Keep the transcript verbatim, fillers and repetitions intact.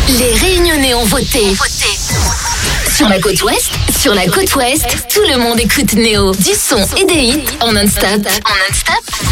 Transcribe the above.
Les Réunionnais ont voté. Sur la côte ouest, sur la côte ouest, tout le monde écoute Néo. Du son et des hits en non-stop. En non-stop.